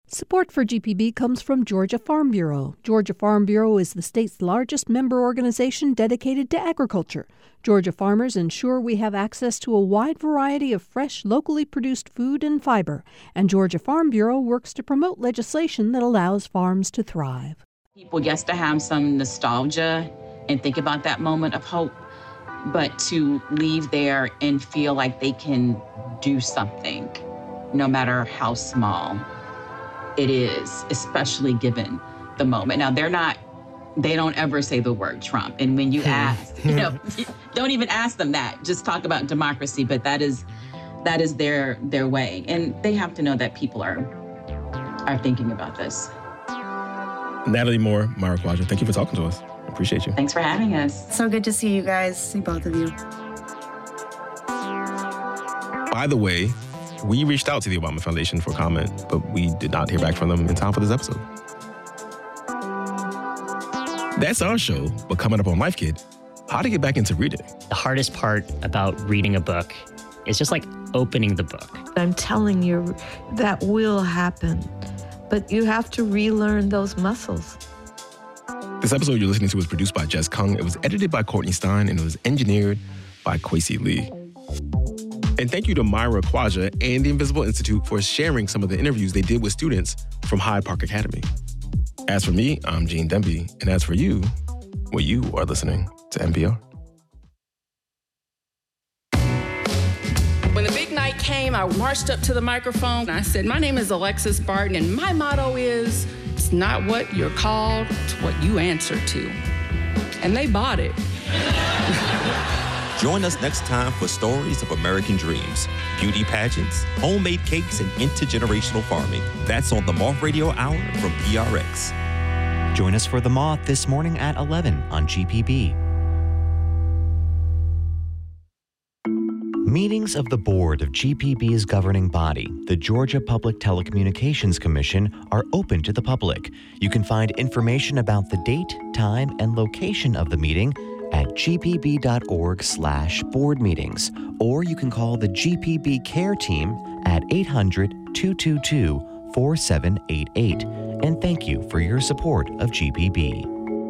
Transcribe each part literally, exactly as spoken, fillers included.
Support for G P B comes from Georgia Farm Bureau. Georgia Farm Bureau is the state's largest member organization dedicated to agriculture. Georgia farmers ensure we have access to a wide variety of fresh, locally produced food and fiber. And Georgia Farm Bureau works to promote legislation that allows farms to thrive. People, yes, to have some nostalgia and think about that moment of hope, but to leave there and feel like they can do something, no matter how small it is, especially given the moment. Now, they're not, they don't ever say the word Trump. And when you ask, you know, don't even ask them that. Just talk about democracy. But that is that is their their way. And they have to know that people are are thinking about this. Natalie Moore, Myra Quadra, thank you for talking to us. Appreciate you. Thanks for having us. So good to see you guys, see both of you. By the way, we reached out to the Obama Foundation for comment, but we did not hear back from them in time for this episode. That's our show, but coming up on Life Kit, how to get back into reading. The hardest part about reading a book is just like opening the book. I'm telling you, that will happen, but you have to relearn those muscles. This episode you're listening to was produced by Jess Kung. It was edited by Courtney Stein, and it was engineered by Kwesi Lee. And thank you to Myra Quadra and the Invisible Institute for sharing some of the interviews they did with students from Hyde Park Academy. As for me, I'm Gene Demby. And as for you, well, you are listening to N P R. When the big night came, I marched up to the microphone and I said, my name is Alexis Barton, and my motto is, it's not what you're called, it's what you answer to. And they bought it. Join us next time for stories of American dreams, beauty pageants, homemade cakes, and intergenerational farming. That's on the Moth Radio Hour from P R X. Join us for The Moth this morning at eleven on G P B. Meetings of the board of G P B's governing body, the Georgia Public Telecommunications Commission, are open to the public. You can find information about the date, time, and location of the meeting at gpb.org slash board meetings, or you can call the G P B Care Team at eight hundred, two two two, four seven eight eight. And thank you for your support of G P B.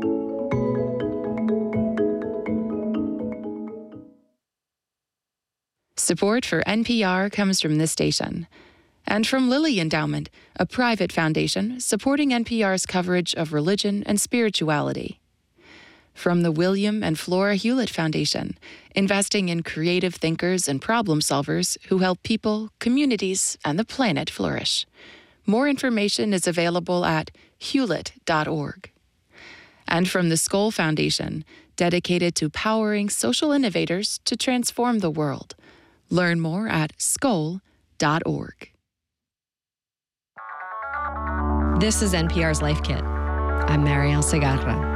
Support for N P R comes from this station and from Lilly Endowment, a private foundation supporting N P R's coverage of religion and spirituality. From the William and Flora Hewlett Foundation, investing in creative thinkers and problem solvers who help people, communities, and the planet flourish. More information is available at hewlett dot org. And from the Skoll Foundation, dedicated to powering social innovators to transform the world. Learn more at skoll dot org. This is N P R's Life Kit. I'm Mariel Segarra.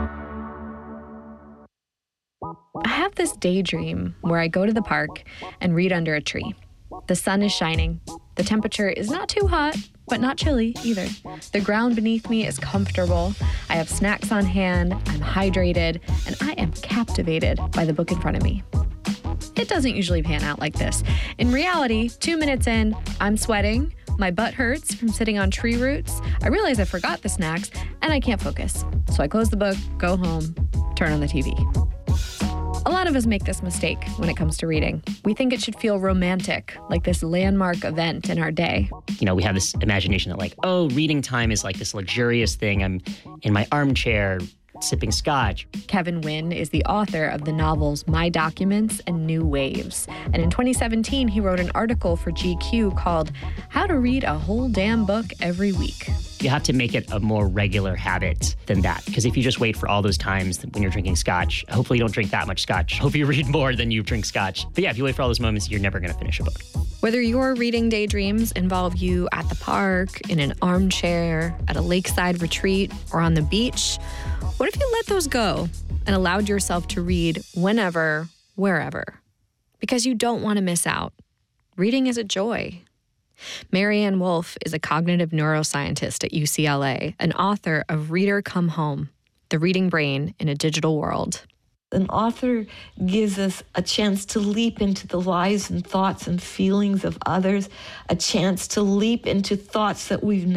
I have this daydream where I go to the park and read under a tree. The sun is shining. The temperature is not too hot, but not chilly either. The ground beneath me is comfortable. I have snacks on hand, I'm hydrated, and I am captivated by the book in front of me. It doesn't usually pan out like this. In reality, two minutes in, I'm sweating, my butt hurts from sitting on tree roots, I realize I forgot the snacks, and I can't focus. So I close the book, go home, turn on the T V. A lot of us make this mistake when it comes to reading. We think it should feel romantic, like this landmark event in our day. You know, we have this imagination that like, oh, reading time is like this luxurious thing. I'm in my armchair sipping scotch. Kevin Wynn is the author of the novels My Documents and New Waves. And in twenty seventeen, he wrote an article for G Q called How to Read a Whole Damn Book Every Week. You have to make it a more regular habit than that. Because if you just wait for all those times when you're drinking scotch, hopefully you don't drink that much scotch. Hope you read more than you drink scotch. But yeah, if you wait for all those moments, you're never going to finish a book. Whether your reading daydreams involve you at the park, in an armchair, at a lakeside retreat, or on the beach, what if you let those go and allowed yourself to read whenever, wherever? Because you don't want to miss out. Reading is a joy. Marianne Wolf is a cognitive neuroscientist at U C L A, an author of Reader Come Home, The Reading Brain in a Digital World. An author gives us a chance to leap into the lives and thoughts and feelings of others, a chance to leap into thoughts that we've